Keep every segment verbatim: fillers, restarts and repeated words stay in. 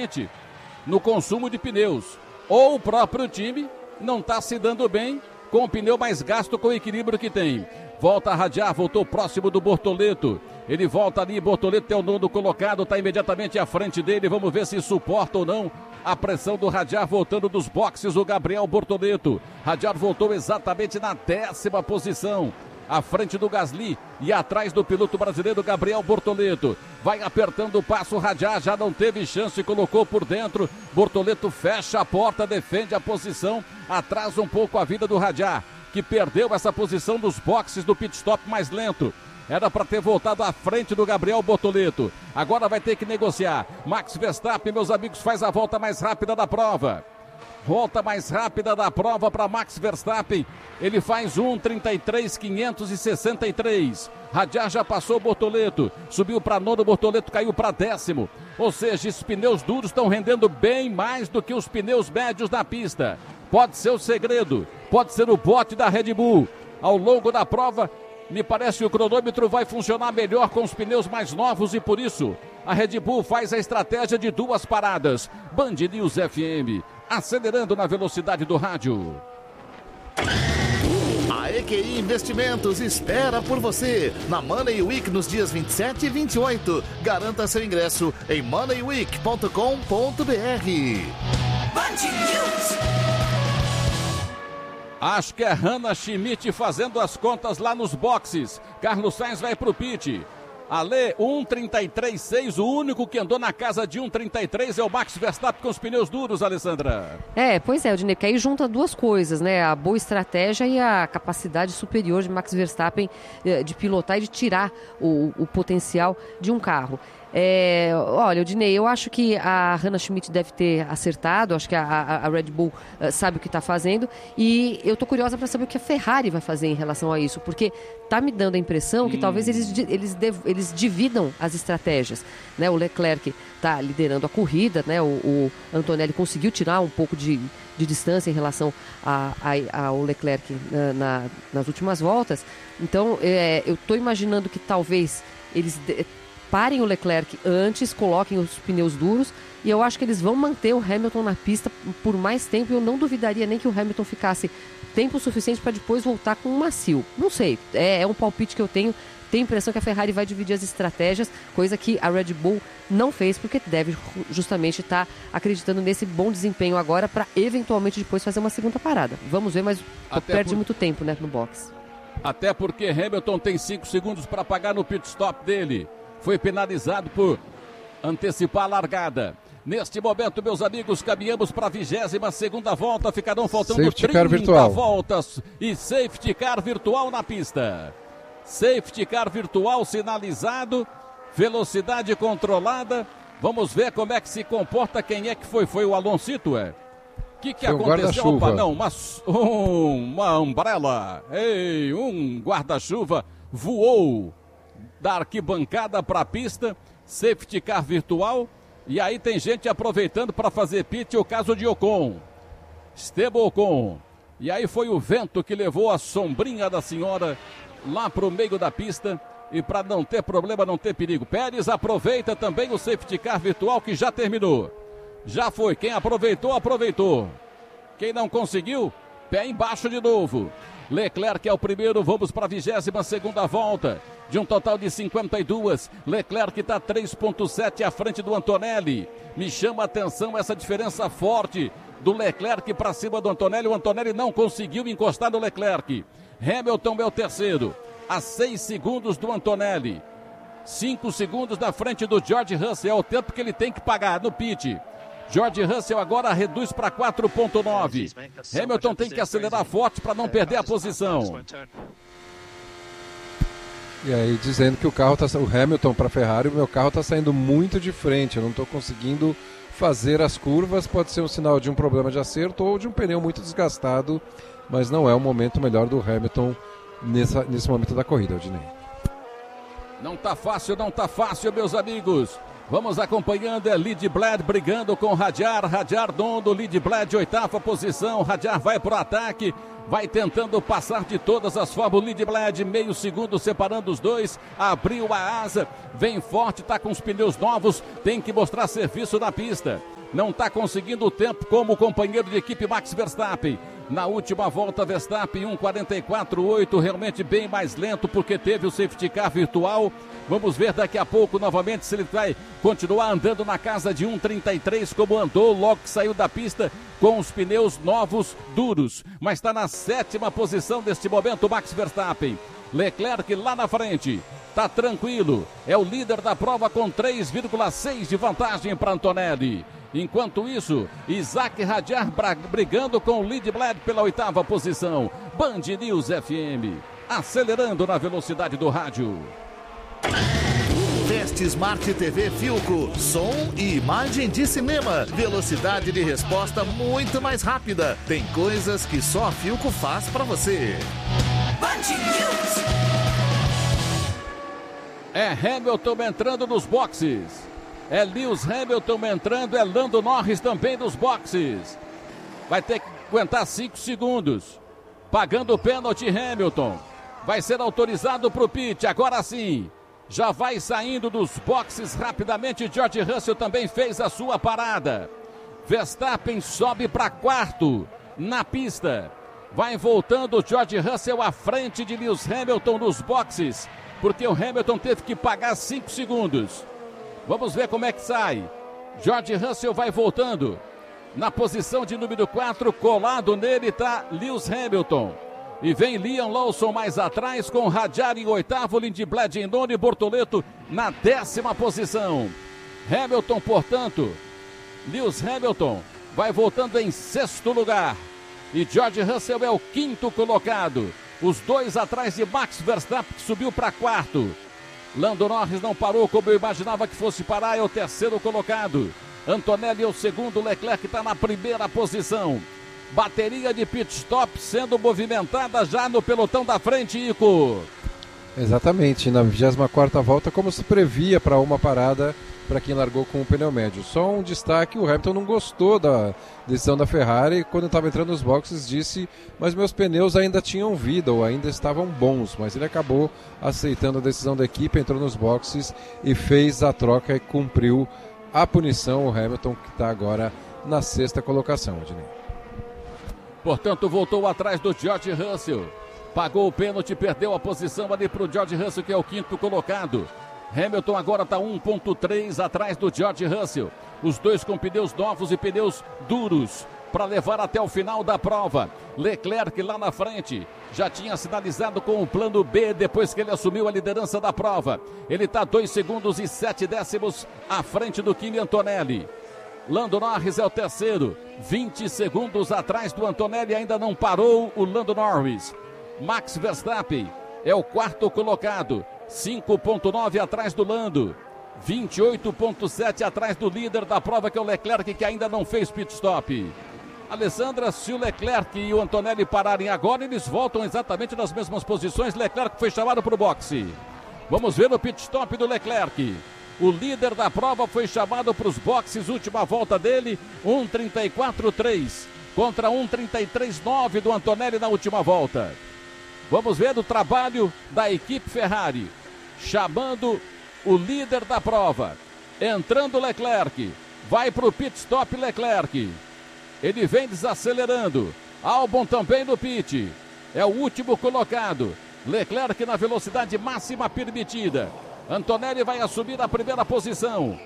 realmente no consumo de pneus. Ou o próprio time não está se dando bem com o pneu mais gasto, com o equilíbrio que tem. Volta a radiar, voltou próximo do Bortoleto. Ele volta ali, Bortoleto é o nono colocado, está imediatamente à frente dele. Vamos ver se suporta ou não a pressão do Radiar, voltando dos boxes o Gabriel Bortoleto. Radiar voltou exatamente na décima posição, à frente do Gasly e atrás do piloto brasileiro Gabriel Bortoleto. Vai apertando o passo, o Radiar já não teve chance, colocou por dentro. Bortoleto fecha a porta, defende a posição, atrasa um pouco a vida do Radiar, que perdeu essa posição dos boxes do pit stop mais lento. Era para ter voltado à frente do Gabriel Bortoleto. Agora vai ter que negociar. Max Verstappen, meus amigos, faz a volta mais rápida da prova. Volta mais rápida da prova para Max Verstappen. Ele faz um trinta e três, quinhentos e sessenta e três. Radiar já passou o Bortoleto. Subiu para nono, Bortoleto caiu para décimo. Ou seja, esses pneus duros estão rendendo bem mais do que os pneus médios na pista. Pode ser o segredo. Pode ser o bote da Red Bull. Ao longo da prova, me parece que o cronômetro vai funcionar melhor com os pneus mais novos e por isso a Red Bull faz a estratégia de duas paradas. Band News F M, acelerando na velocidade do rádio. A E Q I Investimentos espera por você na Money Week nos dias vinte e sete e vinte e oito. Garanta seu ingresso em money week ponto com ponto b r. Band News. Acho que é Hannah Schmidt fazendo as contas lá nos boxes. Carlos Sainz vai pro pit. Ale, um trinta e três seis, o único que andou na casa de um trinta e três é o Max Verstappen com os pneus duros, Alessandra. É, pois é, Odinei, porque aí junta duas coisas, né? A boa estratégia e a capacidade superior de Max Verstappen de pilotar e de tirar o, o potencial de um carro. É, olha, Odinei, eu acho que a Hannah Schmidt deve ter acertado, acho que a, a, a Red Bull uh, sabe o que está fazendo e eu tô curiosa para saber o que a Ferrari vai fazer em relação a isso, porque tá me dando a impressão que hum. talvez eles, eles, dev, eles dividam as estratégias, né? O Leclerc tá liderando a corrida, né? O, o Antonelli conseguiu tirar um pouco de, de distância em relação a, a, ao Leclerc na, na, nas últimas voltas, então é, eu tô imaginando que talvez eles... De, parem o Leclerc antes, coloquem os pneus duros e eu acho que eles vão manter o Hamilton na pista por mais tempo. Eu não duvidaria nem que o Hamilton ficasse tempo suficiente para depois voltar com um macio. Não sei, é, é um palpite que eu tenho. Tenho a impressão que a Ferrari vai dividir as estratégias, coisa que a Red Bull não fez, porque deve justamente estar tá acreditando nesse bom desempenho agora para eventualmente depois fazer uma segunda parada. Vamos ver, mas Até perde por... muito tempo, né, no box. Até porque Hamilton tem cinco segundos para pagar no pit stop dele. Foi penalizado por antecipar a largada. Neste momento, meus amigos, caminhamos para a vigésima segunda volta. Ficarão faltando safety car virtual. voltas e safety car virtual na pista. Safety car virtual sinalizado, velocidade controlada. Vamos ver como é que se comporta. Quem é que foi? Foi o Aloncito, é? O que, que aconteceu? Um Opa, não, uma, uma umbrella. Ei, um guarda-chuva voou da arquibancada para a pista, safety car virtual, e aí tem gente aproveitando para fazer pit, o caso de Ocon, Esteban Ocon, e aí foi o vento que levou a sombrinha da senhora lá para o meio da pista, e para não ter problema, não ter perigo. Pérez aproveita também o safety car virtual que já terminou, já foi, quem aproveitou, aproveitou, quem não conseguiu, pé embaixo de novo. Leclerc é o primeiro, vamos para a vigésima segunda volta, de um total de cinquenta e duas, Leclerc está três ponto sete à frente do Antonelli. Me chama a atenção essa diferença forte do Leclerc para cima do Antonelli. O Antonelli não conseguiu encostar no Leclerc. Hamilton é o terceiro, a seis segundos do Antonelli, cinco segundos na frente do George Russell, é o tempo que ele tem que pagar no pit. George Russell agora reduz para quatro ponto nove. Hamilton tem que acelerar forte para não perder a posição. E aí dizendo que o carro tá, o Hamilton para a Ferrari, o meu carro está saindo muito de frente, eu não estou conseguindo fazer as curvas, pode ser um sinal de um problema de acerto ou de um pneu muito desgastado, mas não é o momento melhor do Hamilton nessa, nesse momento da corrida, Odinei. Não tá fácil, não tá fácil, meus amigos. Vamos acompanhando, é Lead Bled brigando com Radiar, Radiar dono, Lead Bled oitava posição, Radiar vai pro ataque, vai tentando passar de todas as formas, o Lead Bled meio segundo separando os dois, abriu a asa, vem forte, tá com os pneus novos, tem que mostrar serviço na pista. não está conseguindo o tempo como o companheiro de equipe Max Verstappen. Na última volta, Verstappen um quarenta e quatro oito, realmente bem mais lento porque teve o safety car virtual. Vamos ver daqui a pouco novamente se ele vai continuar andando na casa de um trinta e três como andou logo que saiu da pista com os pneus novos duros. Mas está na sétima posição neste momento Max Verstappen. Leclerc lá na frente, tá tranquilo, é o líder da prova com três vírgula seis de vantagem para Antonelli. Enquanto isso, Isaac Hadjar brigando com o Lead Bled pela oitava posição. Band News F M, acelerando na velocidade do rádio. Teste Smart T V Philco, som e imagem de cinema, velocidade de resposta muito mais rápida. Tem coisas que só a Philco faz para você. Band News. É Hamilton entrando nos boxes. É Lewis Hamilton entrando, é Lando Norris também nos boxes. Vai ter que aguentar cinco segundos. Pagando o pênalti Hamilton. Vai ser autorizado para o pit, agora sim. Já vai saindo dos boxes rapidamente. George Russell também fez a sua parada. Verstappen sobe para quarto na pista. Vai voltando George Russell à frente de Lewis Hamilton nos boxes, porque o Hamilton teve que pagar cinco segundos. Vamos ver como é que sai. George Russell vai voltando. Na posição de número quatro, colado nele está Lewis Hamilton. E vem Liam Lawson mais atrás com Hadjar em oitavo, Lindblad em nono e Bortoleto na décima posição. Hamilton, portanto, Lewis Hamilton vai voltando em sexto lugar. E George Russell é o quinto colocado. Os dois atrás de Max Verstappen, que subiu para quarto. Lando Norris não parou como eu imaginava que fosse parar, é o terceiro colocado. Antonelli é o segundo, Leclerc está na primeira posição. Bateria de pit stop sendo movimentada já no pelotão da frente, Ico. Exatamente, na vigésima quarta volta, como se previa para uma parada para quem largou com o pneu médio. Só um destaque, o Hamilton não gostou da decisão da Ferrari, quando estava entrando nos boxes disse, mas meus pneus ainda tinham vida ou ainda estavam bons, mas ele acabou aceitando a decisão da equipe, entrou nos boxes e fez a troca e cumpriu a punição, o Hamilton que está agora na sexta colocação, Odinei. Portanto, voltou atrás do George Russell, pagou o pênalti, perdeu a posição ali para o George Russell, que é o quinto colocado. Hamilton agora está um ponto três atrás do George Russell. Os dois com pneus novos e pneus duros para levar até o final da prova. Leclerc lá na frente já tinha sinalizado com o plano B depois que ele assumiu a liderança da prova. Ele está dois segundos e sete décimos à frente do Kimi Antonelli. Lando Norris é o terceiro, vinte segundos atrás do Antonelli, ainda não parou o Lando Norris. Max Verstappen é o quarto colocado, cinco ponto nove atrás do Lando, vinte e oito ponto sete atrás do líder da prova, que é o Leclerc, que ainda não fez pit stop. Alessandra, se o Leclerc e o Antonelli pararem agora, eles voltam exatamente nas mesmas posições. Leclerc foi chamado para o boxe. Vamos ver o pit stop do Leclerc. O líder da prova foi chamado para os boxes, última volta dele, um trinta e quatro três contra um trinta e três nove do Antonelli na última volta. Vamos ver o trabalho da equipe Ferrari, chamando o líder da prova, entrando Leclerc, vai para o pit stop Leclerc, ele vem desacelerando, Albon também no pit, é o último colocado, Leclerc na velocidade máxima permitida, Antonelli vai assumir a primeira posição,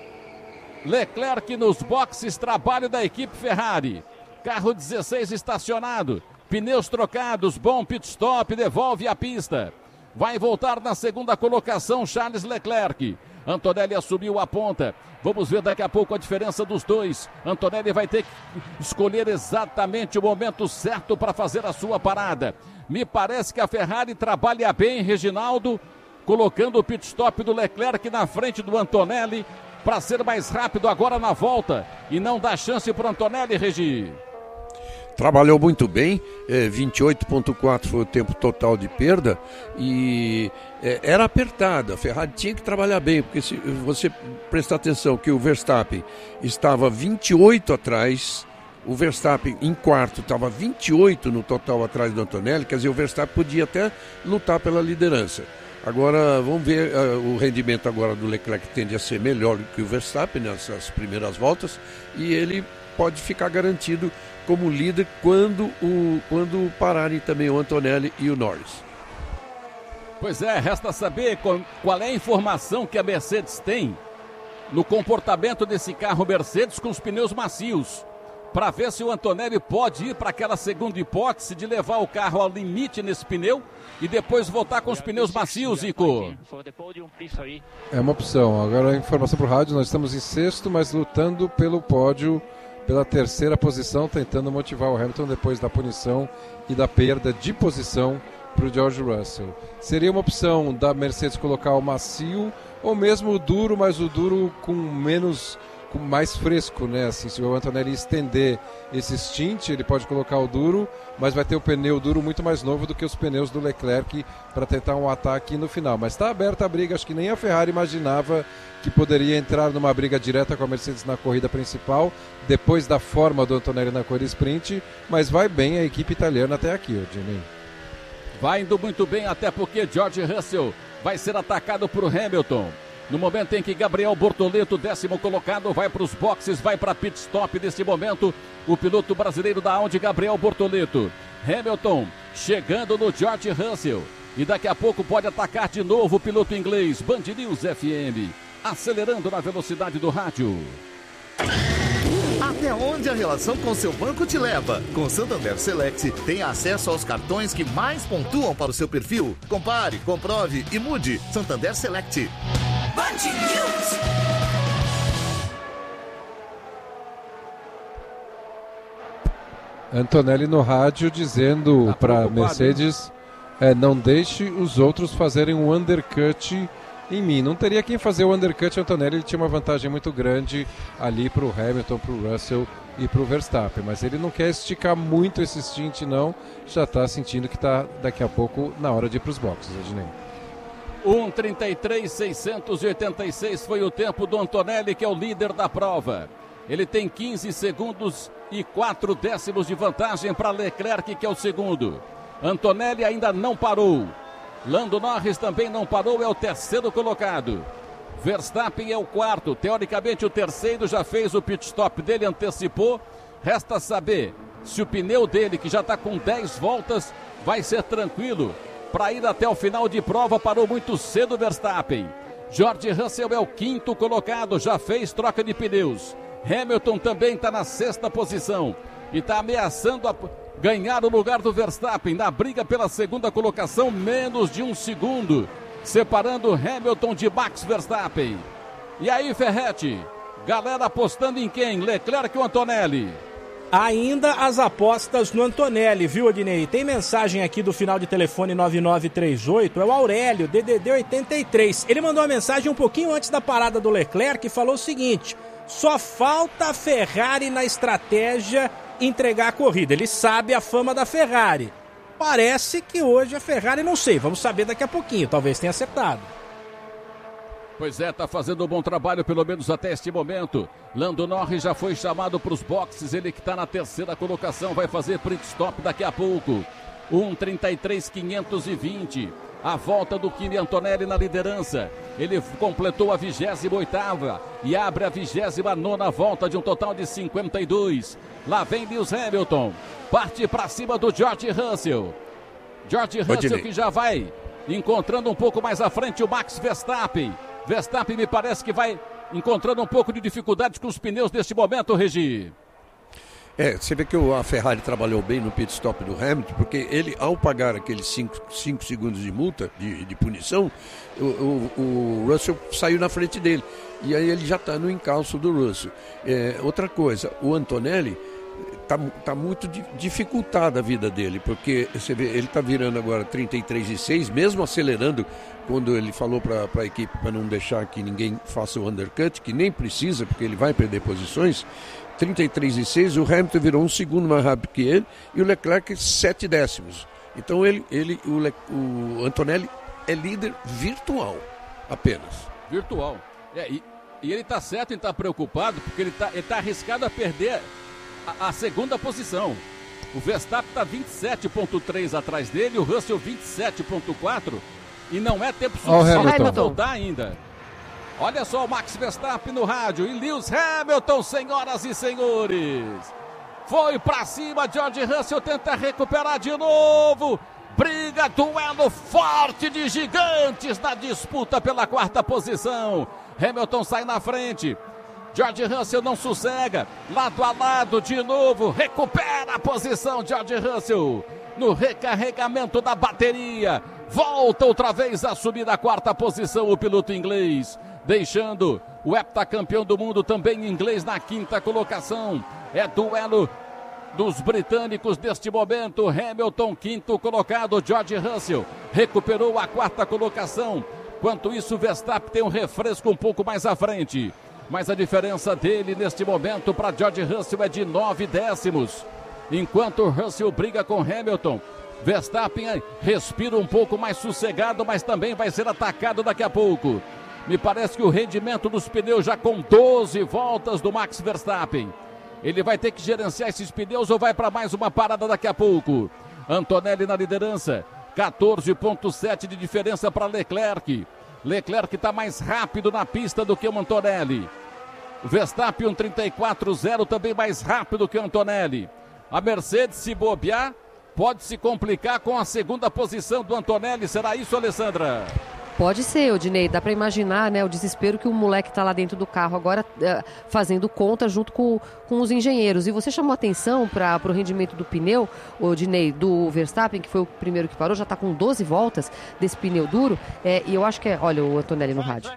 Leclerc nos boxes, trabalho da equipe Ferrari, carro dezesseis estacionado, pneus trocados, bom pit stop, devolve a pista. Vai voltar na segunda colocação Charles Leclerc. Antonelli assumiu a ponta. Vamos ver daqui a pouco a diferença dos dois. Antonelli vai ter que escolher exatamente o momento certo para fazer a sua parada. Me parece que a Ferrari trabalha bem, Reginaldo, colocando o pit stop do Leclerc na frente do Antonelli para ser mais rápido agora na volta e não dar chance para o Antonelli, Regi. Trabalhou muito bem, é, vinte e oito ponto quatro foi o tempo total de perda e é, era apertada, a Ferrari tinha que trabalhar bem, porque se você prestar atenção que o Verstappen estava vinte e oito atrás, o Verstappen em quarto estava vinte e oito no total atrás do Antonelli, quer dizer, o Verstappen podia até lutar pela liderança. Agora, vamos ver, uh, o rendimento agora do Leclerc tende a ser melhor do que o Verstappen nessas primeiras voltas, e ele pode ficar garantido como líder quando, o, quando pararem também o Antonelli e o Norris. Pois é, resta saber qual é a informação que a Mercedes tem no comportamento desse carro Mercedes com os pneus macios, para ver se o Antonelli pode ir para aquela segunda hipótese de levar o carro ao limite nesse pneu e depois voltar com os pneus macios, Zico. É uma opção. Agora a informação para o rádio, nós estamos em sexto, mas lutando pelo pódio, pela terceira posição, tentando motivar o Hamilton depois da punição e da perda de posição para o George Russell. Seria uma opção da Mercedes colocar o macio ou mesmo o duro, mas o duro com menos, com mais fresco, né? Assim, se o Antonelli estender esse stint, ele pode colocar o duro, mas vai ter o pneu duro muito mais novo do que os pneus do Leclerc para tentar um ataque no final. Mas está aberta a briga, acho que nem a Ferrari imaginava que poderia entrar numa briga direta com a Mercedes na corrida principal, depois da forma do Antonelli na corrida sprint, mas vai bem a equipe italiana até aqui, Odinei. Vai indo muito bem, até porque George Russell vai ser atacado por Hamilton. No momento em que Gabriel Bortoleto, décimo colocado, vai para os boxes, vai para pit stop nesse momento, o piloto brasileiro da Audi, Gabriel Bortoleto. Hamilton chegando no George Russell. E daqui a pouco pode atacar de novo o piloto inglês. Band News F M, acelerando na velocidade do rádio. Até onde a relação com seu banco te leva? Com Santander Select, tem acesso aos cartões que mais pontuam para o seu perfil. Compare, comprove e mude. Santander Select. Band News. Antonelli no rádio dizendo tá para Mercedes, é, não deixe os outros fazerem um undercut em mim. Não teria quem fazer o undercut. Antonelli ele tinha uma vantagem muito grande ali para o Hamilton, para o Russell e para o Verstappen, mas ele não quer esticar muito esse stint não, já está sentindo que está daqui a pouco na hora de ir para os boxes, Ednei. um trinta e três, seiscentos e oitenta e seis foi o tempo do Antonelli, que é o líder da prova. Ele tem quinze segundos e quatro décimos de vantagem para Leclerc, que é o segundo. Antonelli ainda não parou. Lando Norris também não parou, é o terceiro colocado. Verstappen é o quarto, teoricamente o terceiro já fez o pit stop dele, antecipou. Resta saber se o pneu dele, que já está com dez voltas, vai ser tranquilo para ir até o final de prova. Parou muito cedo o Verstappen. George Russell é o quinto colocado, já fez troca de pneus. Hamilton também está na sexta posição e está ameaçando a ganhar o lugar do Verstappen na briga pela segunda colocação, menos de um segundo, separando Hamilton de Max Verstappen. E aí, Ferretti, galera apostando em quem? Leclerc ou Antonelli? Ainda as apostas no Antonelli, viu, Odinei? Tem mensagem aqui do final de telefone nove nove três oito, é o Aurélio, D D D oitenta e três. Ele mandou uma mensagem um pouquinho antes da parada do Leclerc e falou o seguinte: só falta a Ferrari na estratégia entregar a corrida. Ele sabe a fama da Ferrari. Parece que hoje a Ferrari, não sei, vamos saber daqui a pouquinho, talvez tenha acertado. Pois é, tá fazendo um bom trabalho, pelo menos até este momento. Lando Norris já foi chamado para os boxes, ele que está na terceira colocação, vai fazer pit stop daqui a pouco. um trinta e três, quinhentos e vinte. A volta do Kimi Antonelli na liderança. Ele completou a vigésima oitava e abre a vigésima nona volta de um total de cinquenta e dois. Lá vem Lewis Hamilton. Parte para cima do George Russell. George Russell que já vai encontrando um pouco mais à frente o Max Verstappen. Verstappen me parece que vai encontrando um pouco de dificuldade com os pneus neste momento, Regi. É, você vê que a Ferrari trabalhou bem no pit stop do Hamilton, porque ele, ao pagar aqueles cinco segundos de multa, de, de punição, o, o, o Russell saiu na frente dele. E aí ele já está no encalço do Russell. É, outra coisa, o Antonelli está tá muito di, dificultada a vida dele, porque você vê, ele está virando agora trinta e três e seis, mesmo acelerando, quando ele falou para a equipe para não deixar que ninguém faça o undercut, que nem precisa, porque ele vai perder posições. trinta e três e seis, o Hamilton virou um segundo mais rápido que ele e o Leclerc sete décimos. Então ele, ele o, Le, o Antonelli é líder virtual apenas. Virtual. É, e, e ele está certo em estar tá preocupado, porque ele está ele tá arriscado a perder a, a segunda posição. O Verstappen está vinte e sete ponto três atrás dele, o Russell vinte e sete ponto quatro E não é tempo suficiente para Hamilton. voltar ainda. Olha só o Max Verstappen no rádio. E Lewis Hamilton, senhoras e senhores. Foi para cima, George Russell tenta recuperar de novo. Briga, duelo forte de gigantes na disputa pela quarta posição. Hamilton sai na frente. George Russell não sossega. Lado a lado de novo. Recupera a posição, George Russell. No recarregamento da bateria. Volta outra vez a subir a quarta posição o piloto inglês. Deixando o heptacampeão do mundo também inglês na quinta colocação. É duelo dos britânicos neste momento. Hamilton, quinto colocado. George Russell recuperou a quarta colocação. Enquanto isso, Verstappen tem um refresco um pouco mais à frente. Mas a diferença dele neste momento para George Russell é de nove décimos. Enquanto Russell briga com Hamilton, Verstappen respira um pouco mais sossegado, mas também vai ser atacado daqui a pouco. Me parece que o rendimento dos pneus já com doze voltas do Max Verstappen. Ele vai ter que gerenciar esses pneus ou vai para mais uma parada daqui a pouco. Antonelli na liderança, quatorze vírgula sete de diferença para Leclerc. Leclerc está mais rápido na pista do que o Antonelli. Verstappen um trinta e quatro zero, também mais rápido que o Antonelli. A Mercedes, se bobear, pode se complicar com a segunda posição do Antonelli. Será isso, Alessandra? Pode ser, Odinei. Dá para imaginar, né, o desespero que o moleque está lá dentro do carro agora uh, fazendo conta junto com, com os engenheiros. E você chamou atenção para o rendimento do pneu, Odinei, do Verstappen, que foi o primeiro que parou, já está com doze voltas desse pneu duro. É, e eu acho que é... Olha o Antonelli no rádio.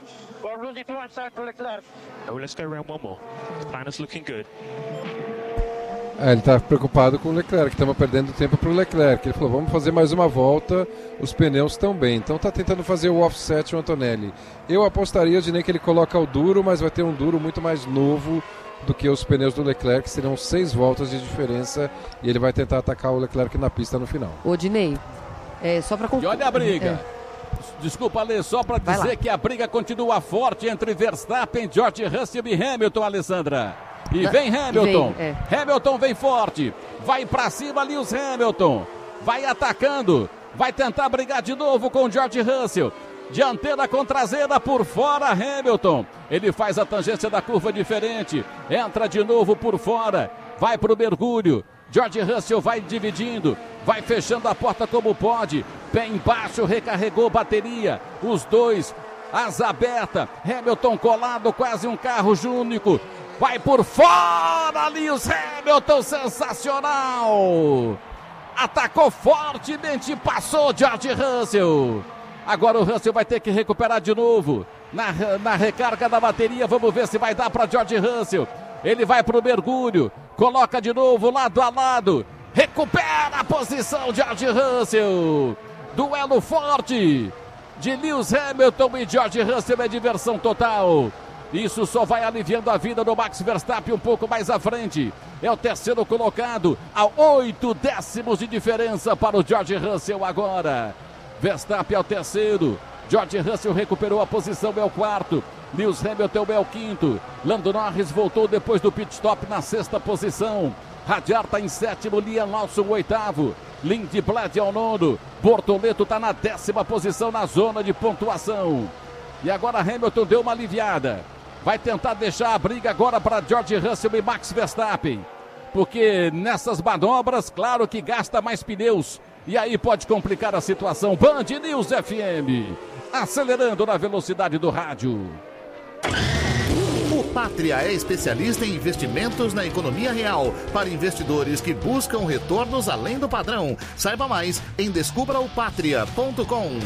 É, ele está preocupado com o Leclerc, estamos perdendo tempo para o Leclerc. Ele falou, vamos fazer mais uma volta, os pneus estão bem. Então está tentando fazer o offset o Antonelli. Eu apostaria, Dinei, que ele coloca o duro, mas vai ter um duro muito mais novo do que os pneus do Leclerc. Serão seis voltas de diferença e ele vai tentar atacar o Leclerc na pista no final. Odinei, é, só para... E olha a briga. É. Desculpa, Alê, só para dizer que a briga continua forte entre Verstappen, George Russell e Hamilton, Alessandra. E vem Hamilton, vem, é. Hamilton vem forte, vai pra cima Lewis Hamilton, vai atacando, vai tentar brigar de novo com George Russell, dianteira com traseira por fora Hamilton, ele faz a tangência da curva diferente, entra de novo por fora, vai pro mergulho, George Russell vai dividindo, vai fechando a porta como pode, pé embaixo, recarregou bateria, os dois, asa aberta, Hamilton colado, quase um carro único. Vai por fora, Lewis Hamilton, sensacional! Atacou fortemente, passou George Russell. Agora o Russell vai ter que recuperar de novo. Na, na recarga da bateria, vamos ver se vai dar para George Russell. Ele vai para o mergulho, coloca de novo lado a lado. Recupera a posição, George Russell. Duelo forte de Lewis Hamilton e George Russell, é diversão total. Isso só vai aliviando a vida do Max Verstappen um pouco mais à frente. É o terceiro colocado, a oito décimos de diferença para o George Russell agora. Verstappen é o terceiro, George Russell recuperou a posição, é o quarto. Lewis Hamilton é o quinto. Lando Norris voltou depois do pit stop na sexta posição. Radiar está em sétimo, Liam Lawson o oitavo. Lindblad é o nono. Bortoleto está na décima posição na zona de pontuação. E agora Hamilton deu uma aliviada. Vai tentar deixar a briga agora para George Russell e Max Verstappen. Porque nessas manobras, claro que gasta mais pneus. E aí pode complicar a situação. Band News F M. Acelerando na velocidade do rádio. O Pátria é especialista em investimentos na economia real para investidores que buscam retornos além do padrão. Saiba mais em descubra o pátria ponto com.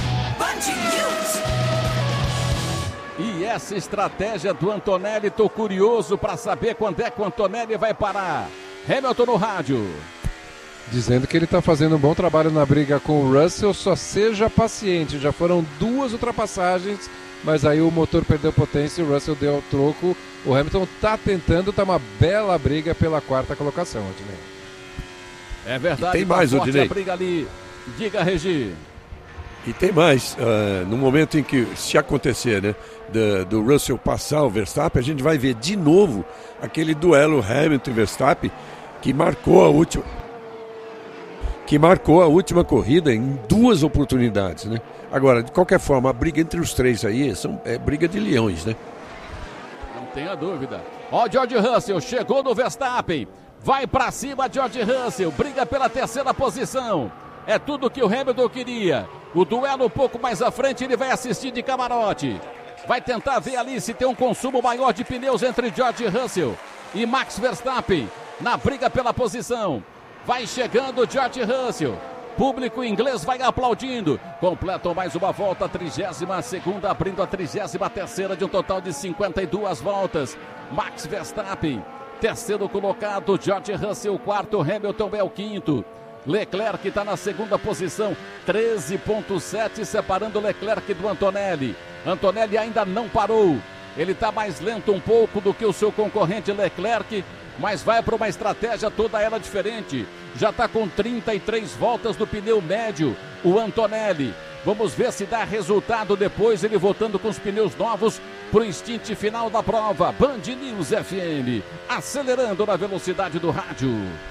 E essa estratégia do Antonelli, tô curioso para saber quando é que o Antonelli vai parar. Hamilton no rádio. Dizendo que ele está fazendo um bom trabalho na briga com o Russell, só seja paciente. Já foram duas ultrapassagens, mas aí o motor perdeu potência e o Russell deu o troco. O Hamilton está tentando, tá uma bela briga pela quarta colocação, Odinei. É verdade. E tem mais, Odinei. A briga ali. Diga, Regi. E tem mais, uh, no momento em que, se acontecer, né, do, do Russell passar o Verstappen, a gente vai ver de novo aquele duelo Hamilton e Verstappen que marcou a última, que marcou a última corrida em duas oportunidades, né? Agora, de qualquer forma, a briga entre os três aí são, é briga de leões, né? Não tenha dúvida. Ó, George Russell chegou no Verstappen. Vai pra cima, George Russell. Briga pela terceira posição. É tudo que o Hamilton queria. O duelo um pouco mais à frente, ele vai assistir de camarote. Vai tentar ver ali se tem um consumo maior de pneus entre George Russell e Max Verstappen na briga pela posição. Vai chegando George Russell. Público inglês vai aplaudindo. Completam mais uma volta, a trigésima segunda, abrindo a trigésima terceira de um total de cinquenta e duas voltas. Max Verstappen, terceiro colocado. George Russell, quarto. Hamilton é o quinto. Leclerc está na segunda posição, treze ponto sete, separando Leclerc do Antonelli. Antonelli ainda não parou. Ele está mais lento um pouco do que o seu concorrente Leclerc, mas vai para uma estratégia toda ela diferente. Já está com trinta e três voltas do pneu médio, o Antonelli. Vamos ver se dá resultado depois, ele voltando com os pneus novos para o instinte final da prova. Band News F M, acelerando na velocidade do rádio.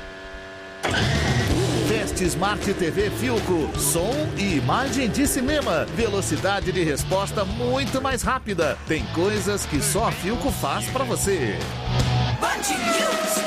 Teste Smart T V Philco, som e imagem de cinema, velocidade de resposta muito mais rápida. Tem coisas que só a Philco faz para você. Band News.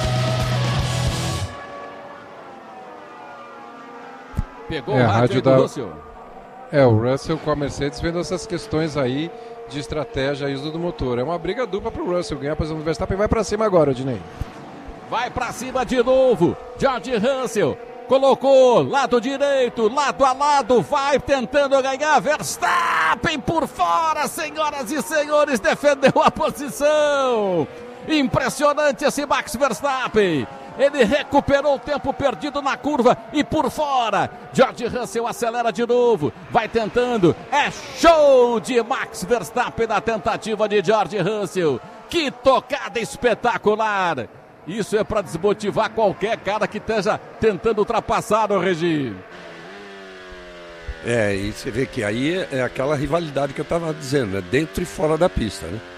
Pegou é, o rádio, rádio da... do Russell. É, o Russell com a Mercedes vendo essas questões aí de estratégia e uso do motor. É uma briga dupla pro Russell ganhar a posição do Verstappen. Vai para cima agora, Odinei. Vai para cima de novo, George Russell. Colocou, lado direito, lado a lado, vai tentando ganhar, Verstappen por fora, senhoras e senhores, defendeu a posição. Impressionante esse Max Verstappen, ele recuperou o tempo perdido na curva e por fora. George Russell acelera de novo, vai tentando, é show de Max Verstappen na tentativa de George Russell. Que tocada espetacular. Isso é para desmotivar qualquer cara que esteja tentando ultrapassar o Regi. É, e você vê que aí é aquela rivalidade que eu estava dizendo, né? Dentro e fora da pista, né?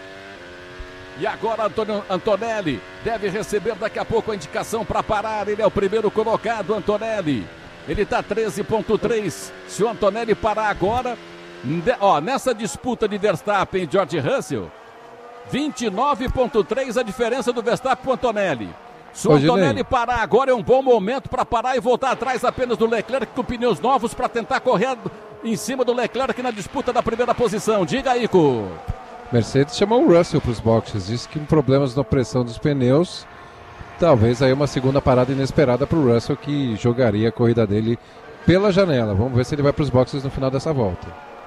E agora Antônio Antonelli deve receber daqui a pouco a indicação para parar. Ele é o primeiro colocado, Antonelli. Ele está treze ponto três. Se o Antonelli parar agora, ó, nessa disputa de Verstappen e George Russell, vinte e nove ponto três a diferença do Verstappen para o Antonelli. Se o Antonelli parar agora é um bom momento para parar e voltar atrás apenas do Leclerc com pneus novos para tentar correr em cima do Leclerc na disputa da primeira posição. Diga aí, Ico. Mercedes chamou o Russell para os boxes, disse que com problemas na pressão dos pneus, talvez aí uma segunda parada inesperada para o Russell, que jogaria a corrida dele pela janela. Vamos ver se ele vai para os boxes no final dessa volta.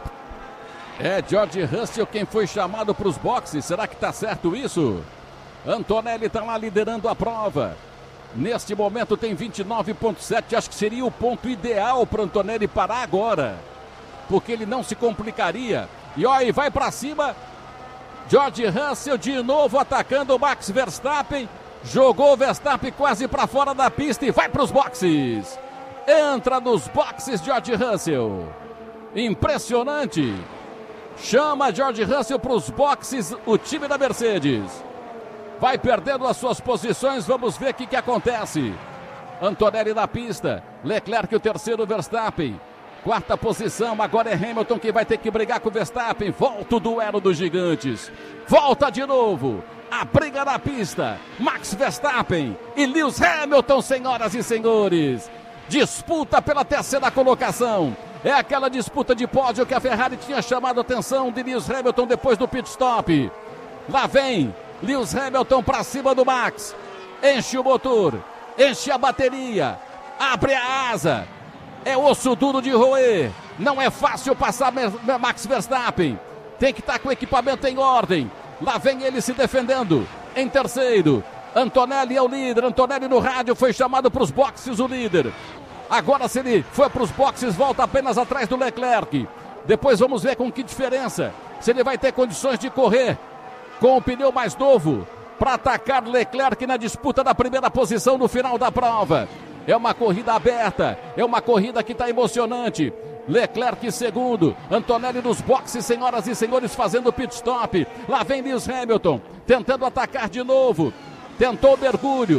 É George Russell quem foi chamado para os boxes. Será que está certo isso? Antonelli está lá liderando a prova. Neste momento tem vinte e nove ponto sete. Acho que seria o ponto ideal para Antonelli parar agora, porque ele não se complicaria. E ó, e vai para cima. George Russell de novo atacando o Max Verstappen. Jogou o Verstappen quase para fora da pista e vai para os boxes. Entra nos boxes George Russell. Impressionante. Chama George Russell para os boxes o time da Mercedes. Vai perdendo as suas posições, vamos ver o que, que acontece. Antonelli na pista, Leclerc o terceiro, Verstappen. Quarta posição, agora é Hamilton que vai ter que brigar com o Verstappen. Volta o duelo dos gigantes. Volta de novo. A briga na pista. Max Verstappen e Lewis Hamilton, senhoras e senhores. Disputa pela terceira colocação. É aquela disputa de pódio que a Ferrari tinha chamado a atenção de Lewis Hamilton depois do pit stop. Lá vem Lewis Hamilton para cima do Max. Enche o motor, enche a bateria, abre a asa. É osso duro de roer. Não é fácil passar Max Verstappen. Tem que estar com o equipamento em ordem. Lá vem ele se defendendo. Em terceiro, Antonelli é o líder. Antonelli no rádio foi chamado para os boxes, o líder. Agora, se ele foi para os boxes, volta apenas atrás do Leclerc. Depois vamos ver com que diferença. Se ele vai ter condições de correr com o pneu mais novo para atacar Leclerc na disputa da primeira posição no final da prova. É uma corrida aberta, é uma corrida que está emocionante. Leclerc segundo, Antonelli nos boxes, senhoras e senhores, fazendo pit stop. Lá vem Lewis Hamilton, tentando atacar de novo. Tentou mergulho,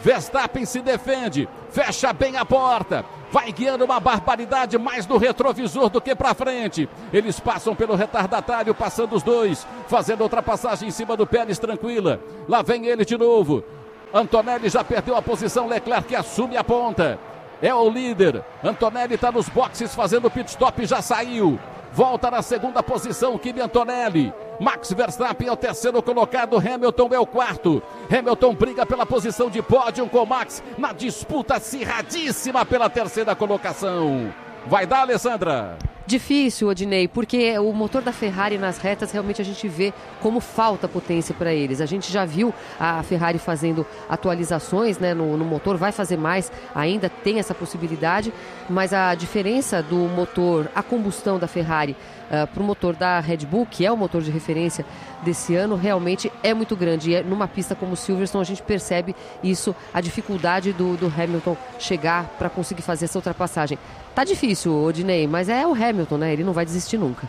Verstappen se defende, fecha bem a porta, vai guiando uma barbaridade mais no retrovisor do que para frente. Eles passam pelo retardatário, passando os dois, fazendo ultrapassagem em cima do Pérez, tranquila. Lá vem ele de novo. Antonelli já perdeu a posição, Leclerc assume a ponta. É o líder. Antonelli está nos boxes fazendo pit stop e já saiu. Volta na segunda posição, Kimi Antonelli. Max Verstappen é o terceiro colocado, Hamilton é o quarto. Hamilton briga pela posição de pódio com Max na disputa acirradíssima pela terceira colocação. Vai dar, Alessandra? Difícil, Odinei, porque o motor da Ferrari nas retas realmente a gente vê como falta potência para eles. A gente já viu a Ferrari fazendo atualizações, né, no, no motor, vai fazer mais, ainda tem essa possibilidade, mas a diferença do motor a combustão da Ferrari uh, para o motor da Red Bull, que é o motor de referência desse ano, realmente é muito grande. E é, numa pista como Silverstone a gente percebe isso, a dificuldade do, do Hamilton chegar para conseguir fazer essa ultrapassagem. Tá difícil, Odinei, mas é o Hamilton, né? Ele não vai desistir nunca.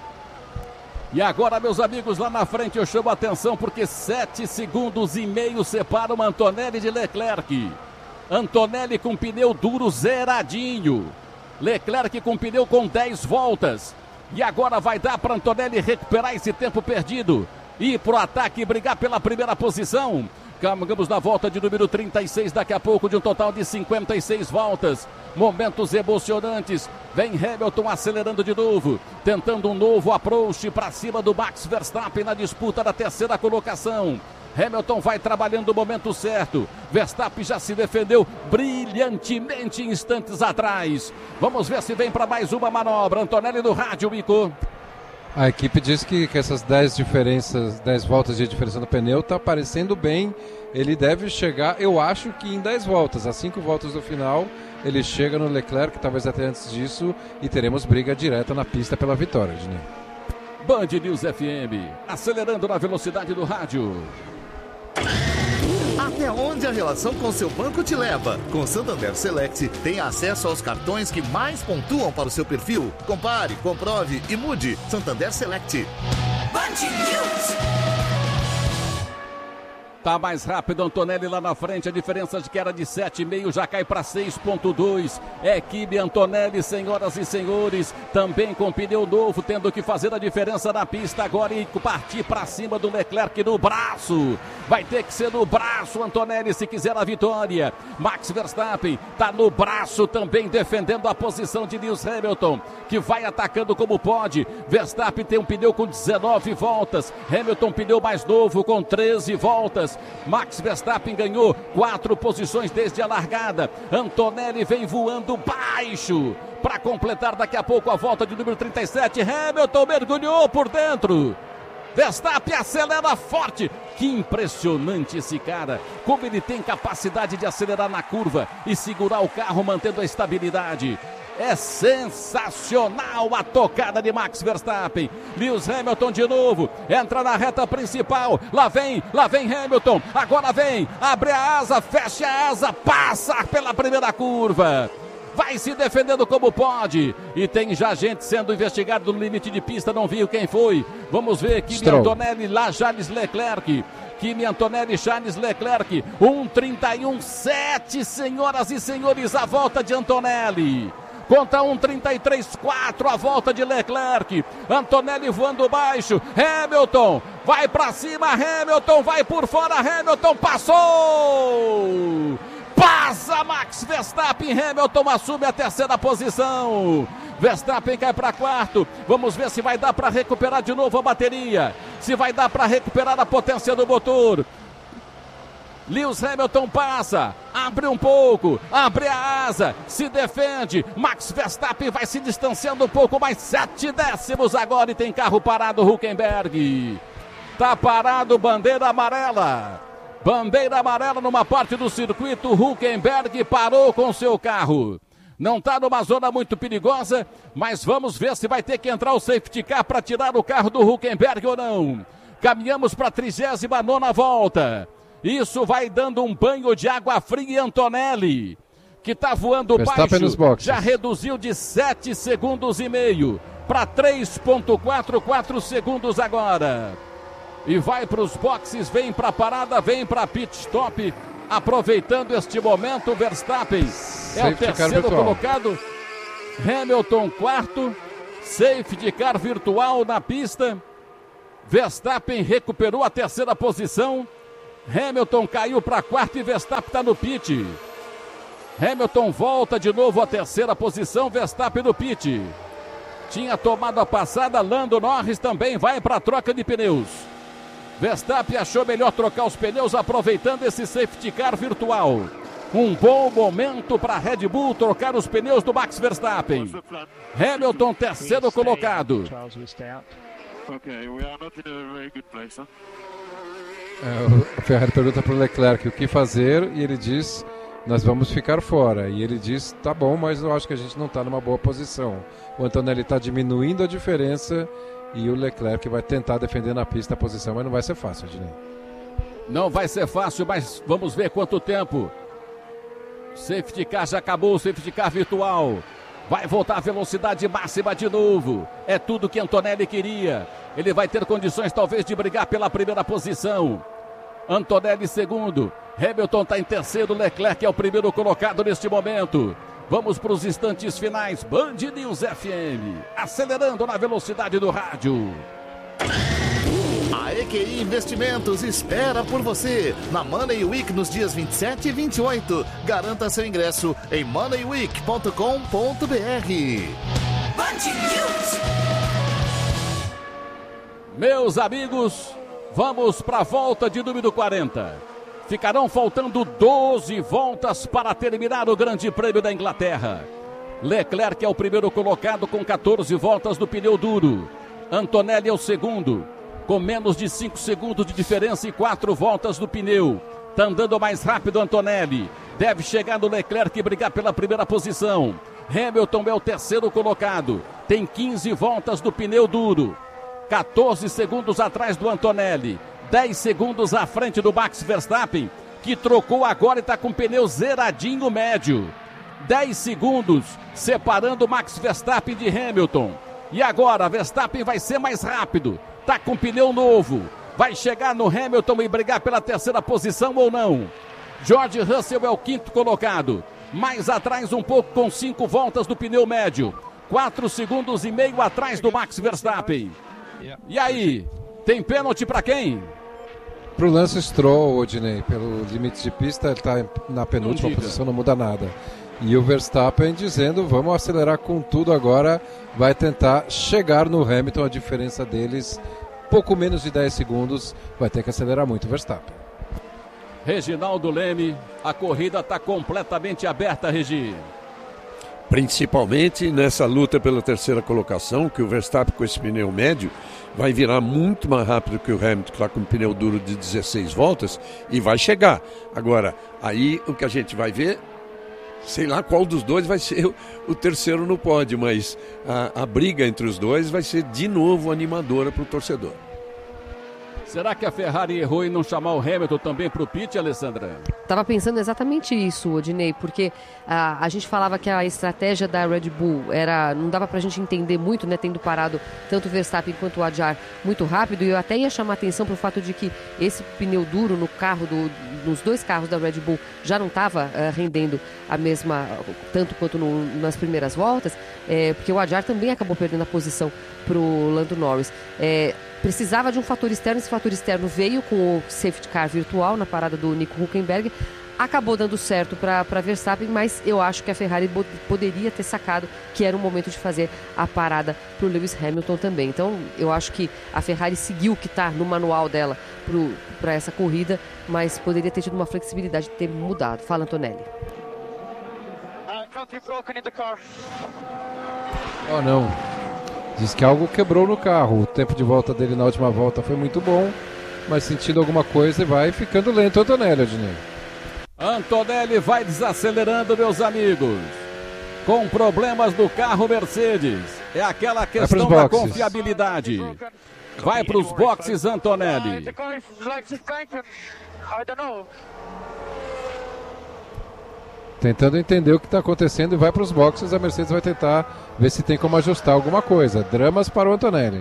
E agora, meus amigos, lá na frente eu chamo a atenção porque sete segundos e meio separam Antonelli de Leclerc. Antonelli com pneu duro zeradinho. Leclerc com pneu com dez voltas. E agora vai dar para Antonelli recuperar esse tempo perdido. Ir pro ataque e brigar pela primeira posição. Caminhamos na volta de número trinta e seis, daqui a pouco, de um total de cinquenta e seis voltas. Momentos emocionantes. Vem Hamilton acelerando de novo, tentando um novo approach para cima do Max Verstappen na disputa da terceira colocação. Hamilton vai trabalhando o momento certo. Verstappen já se defendeu brilhantemente instantes atrás. Vamos ver se vem para mais uma manobra. Antonelli no rádio, Mico. A equipe diz que, que essas dez diferenças, dez voltas de diferença no pneu está aparecendo bem. Ele deve chegar, eu acho que em dez voltas, às cinco voltas do final, ele chega no Leclerc, talvez até antes disso, e teremos briga direta na pista pela vitória, Ednei. Band News F M, acelerando na velocidade do rádio. Até onde a relação com seu banco te leva? Com Santander Select, tem acesso aos cartões que mais pontuam para o seu perfil. Compare, comprove e mude. Santander Select. Band News. Tá mais rápido, Antonelli lá na frente, a diferença de que era de sete vírgula cinco já cai para seis vírgula dois. É Kimi Antonelli, senhoras e senhores, também com pneu novo, tendo que fazer a diferença na pista agora e partir para cima do Leclerc no braço. Vai ter que ser no braço, Antonelli, se quiser a vitória. Max Verstappen tá no braço também, defendendo a posição de Lewis Hamilton, que vai atacando como pode. Verstappen tem um pneu com dezenove voltas, Hamilton pneu mais novo com treze voltas. Max Verstappen ganhou quatro posições desde a largada. Antonelli vem voando baixo para completar daqui a pouco a volta de número trinta e sete. Hamilton mergulhou por dentro. Verstappen acelera forte. Que impressionante esse cara. Como ele tem capacidade de acelerar na curva e segurar o carro mantendo a estabilidade. É sensacional a tocada de Max Verstappen. Lewis Hamilton de novo, entra na reta principal, lá vem, lá vem Hamilton, agora vem, abre a asa, fecha a asa, passa pela primeira curva. Vai se defendendo como pode. E tem já gente sendo investigado no limite de pista, não viu quem foi. Vamos ver, Kimi Antonelli, lá Charles Leclerc. Kimi Antonelli, Charles Leclerc, um trinta e um sete, senhoras e senhores, a volta de Antonelli. Conta um trinta e três quatro, a volta de Leclerc. Antonelli voando baixo. Hamilton vai pra cima. Hamilton vai por fora. Hamilton passou. Passa Max Verstappen. Hamilton assume a terceira posição. Verstappen cai para quarto. Vamos ver se vai dar para recuperar de novo a bateria. Se vai dar para recuperar a potência do motor. Lewis Hamilton passa, abre um pouco, abre a asa, se defende. Max Verstappen vai se distanciando um pouco, mais sete décimos agora e tem carro parado, Hülkenberg. Tá parado, bandeira amarela. Bandeira amarela numa parte do circuito, Hülkenberg parou com seu carro. Não está numa zona muito perigosa, mas vamos ver se vai ter que entrar o safety car para tirar o carro do Hülkenberg ou não. Caminhamos para a trigésima nona volta. Isso vai dando um banho de água fria em Antonelli, que está voando Verstappen baixo, já reduziu de sete segundos e meio para três vírgula quarenta e quatro segundos agora. E vai para os boxes, vem para a parada, vem para pit stop. Aproveitando este momento, Verstappen é o terceiro colocado. Hamilton quarto. Safety car virtual na pista. Verstappen recuperou a terceira posição. Hamilton caiu para quarto e Verstappen está no pit. Hamilton volta de novo à terceira posição. Verstappen no pit. Tinha tomado a passada. Lando Norris também vai para a troca de pneus. Verstappen achou melhor trocar os pneus aproveitando esse safety car virtual. Um bom momento para a Red Bull trocar os pneus do Max Verstappen. Hamilton, terceiro colocado. É, o Ferrari pergunta para o Leclerc o que fazer e ele diz: nós vamos ficar fora. E ele diz: tá bom, mas eu acho que a gente não está numa boa posição. O Antonelli está diminuindo a diferença e o Leclerc vai tentar defender na pista a posição, mas não vai ser fácil, Ednei. Não vai ser fácil, mas vamos ver quanto tempo. Safety car já acabou, o safety car virtual. Vai voltar a velocidade máxima de novo. É tudo que Antonelli queria. Ele vai ter condições talvez de brigar pela primeira posição. Antonelli segundo. Hamilton está em terceiro. Leclerc é o primeiro colocado neste momento. Vamos para os instantes finais. Band News F M. Acelerando na velocidade do rádio. A E Q I Investimentos espera por você na Money Week nos dias vinte e sete e vinte e oito. Garanta seu ingresso em money week ponto com ponto b r. Meus amigos, vamos para a volta de número quarenta. Ficarão faltando doze voltas para terminar o Grande Prêmio da Inglaterra. Leclerc é o primeiro colocado com catorze voltas do pneu duro. Antonelli é o segundo, com menos de cinco segundos de diferença e quatro voltas do pneu. Está andando mais rápido Antonelli. Deve chegar no Leclerc e brigar pela primeira posição. Hamilton é o terceiro colocado. Tem quinze voltas do pneu duro. catorze segundos atrás do Antonelli. dez segundos à frente do Max Verstappen, que trocou agora e está com pneu zeradinho médio. dez segundos separando Max Verstappen de Hamilton. E agora Verstappen vai ser mais rápido. Está com pneu novo. Vai chegar no Hamilton e brigar pela terceira posição ou não? George Russell é o quinto colocado. Mais atrás um pouco com cinco voltas do pneu médio. quatro segundos e meio atrás do Max Verstappen. E aí, tem pênalti para quem? Para o Lance Stroll, Odinei, pelo limite de pista, ele está na penúltima posição, não muda nada. E o Verstappen dizendo, vamos acelerar com tudo agora, vai tentar chegar no Hamilton, a diferença deles, pouco menos de dez segundos, vai ter que acelerar muito o Verstappen. Reginaldo Leme, a corrida está completamente aberta, Regi. Principalmente nessa luta pela terceira colocação, que o Verstappen com esse pneu médio vai virar muito mais rápido que o Hamilton, que está com um pneu duro de dezesseis voltas, e vai chegar. Agora, aí o que a gente vai ver, sei lá qual dos dois vai ser o, o terceiro no pódio, mas a, a briga entre os dois vai ser de novo animadora para o torcedor. Será que a Ferrari errou em não chamar o Hamilton também para o pit, Alessandra? Estava pensando exatamente isso, Odinei, porque a, a gente falava que a estratégia da Red Bull era, não dava para a gente entender muito, né, tendo parado tanto o Verstappen quanto o Adjar muito rápido, e eu até ia chamar atenção para o fato de que esse pneu duro no carro, do, nos dois carros da Red Bull, já não estava uh, rendendo a mesma, tanto quanto no, nas primeiras voltas, é, porque o Adjar também acabou perdendo a posição para o Lando Norris. É, precisava de um fator externo, esse fator externo veio com o safety car virtual na parada do Nico Hülkenberg, acabou dando certo para Verstappen, mas eu acho que a Ferrari poderia ter sacado que era o momento de fazer a parada para o Lewis Hamilton também. Então eu acho que a Ferrari seguiu o que está no manual dela para essa corrida, mas poderia ter tido uma flexibilidade de ter mudado. Fala, Antonelli. Oh, não. Diz que algo quebrou no carro. O tempo de volta dele na última volta foi muito bom, mas sentindo alguma coisa vai ficando lento o Antonelli, Adnei. Antonelli vai desacelerando, meus amigos. Com problemas do carro Mercedes. É aquela questão da confiabilidade. Vai para os boxes, Antonelli. Tentando entender o que está acontecendo e vai para os boxes. A Mercedes vai tentar ver se tem como ajustar alguma coisa. Dramas para o Antonelli.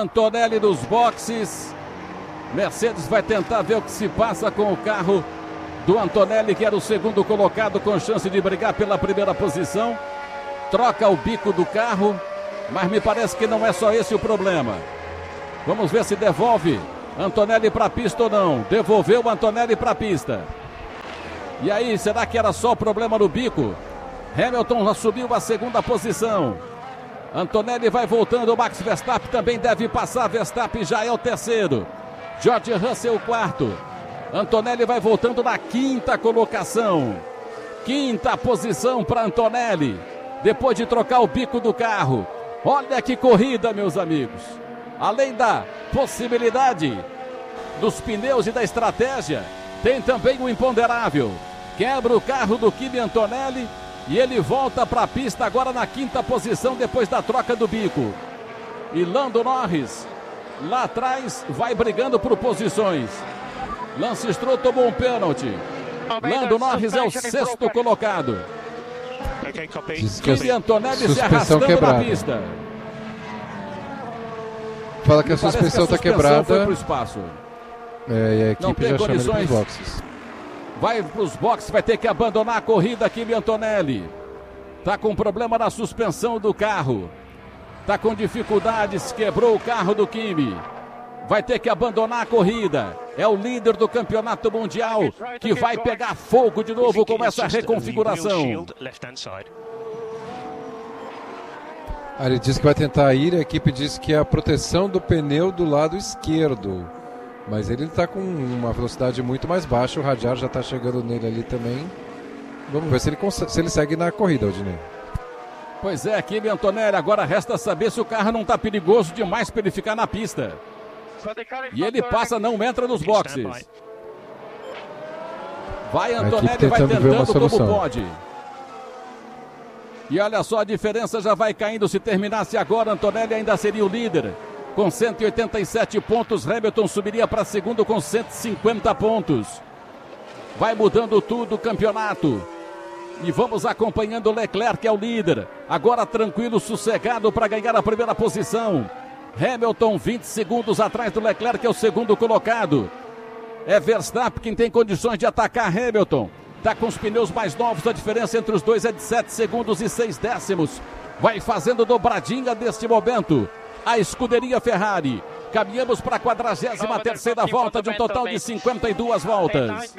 Antonelli nos boxes. Mercedes vai tentar ver o que se passa com o carro do Antonelli, que era o segundo colocado com chance de brigar pela primeira posição. Troca o bico do carro, mas me parece que não é só esse o problema. Vamos ver se devolve Antonelli para a pista ou não. Devolveu o Antonelli para a pista. E aí, será que era só o problema no bico? Hamilton assumiu a segunda posição. Antonelli vai voltando, o Max Verstappen também deve passar. Verstappen já é o terceiro. George Russell o quarto. Antonelli vai voltando na quinta colocação. Quinta posição para Antonelli, depois de trocar o bico do carro. Olha que corrida, meus amigos. Além da possibilidade dos pneus e da estratégia, tem também o imponderável. Quebra o carro do Kimi Antonelli e ele volta para a pista agora na quinta posição depois da troca do bico. E Lando Norris lá atrás vai brigando por posições. Lance Stroll tomou um pênalti. Lando Norris é o sexto colocado. Kimi Antonelli se arrastando quebrada na pista. Fala que a suspensão está quebrada. Foi pro espaço. É, e a Não equipe tem já chama ele condições. pros boxes. Vai para os boxes, vai ter que abandonar a corrida. Kimi Antonelli está com problema na suspensão do carro. Está com dificuldades, quebrou o carro do Kimi. Vai ter que abandonar a corrida. É o líder do campeonato mundial que vai pegar fogo de novo com essa reconfiguração. Ah, ele disse que vai tentar ir, a equipe disse que é a proteção do pneu do lado esquerdo. Mas ele está com uma velocidade muito mais baixa, o Radiar já está chegando nele ali também. Vamos ver se ele, consegue, se ele segue na corrida, Odinei. Pois é, Kimi Antonelli, agora resta saber se o carro não está perigoso demais para ele ficar na pista. E ele passa, não entra nos boxes. Vai Antonelli, vai tentando como pode. E olha só, a diferença já vai caindo. Se terminasse agora, Antonelli ainda seria o líder. Com cento e oitenta e sete pontos, Hamilton subiria para segundo com cento e cinquenta pontos. Vai mudando tudo o campeonato. E vamos acompanhando o Leclerc, que é o líder. Agora tranquilo, sossegado para ganhar a primeira posição. Hamilton vinte segundos atrás do Leclerc, que é o segundo colocado. É Verstappen quem tem condições de atacar Hamilton. Está com os pneus mais novos, a diferença entre os dois é de sete segundos e seis décimos. Vai fazendo dobradinha neste momento a escuderia Ferrari. Caminhamos para a quadragésima terceira volta de um total de cinquenta e duas voltas.